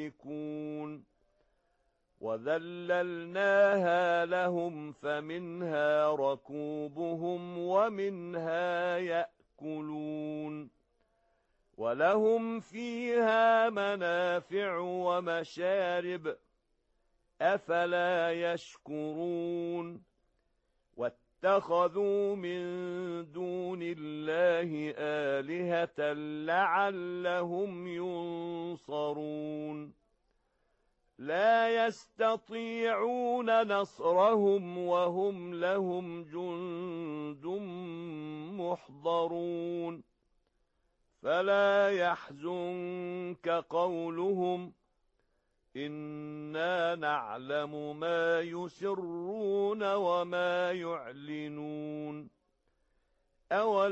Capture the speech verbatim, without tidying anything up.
يملكون وذللناها لهم فمنها ركوبهم ومنها يأكلون ولهم فيها منافع ومشارب أفلا يشكرون واتخذوا من دون الله آلهة لعلهم ينصرون لا يستطيعون نصرهم وهم لهم جند محضرون فلا يحزنك قولهم إنا نعلم ما يسرون وما يعلنون أولم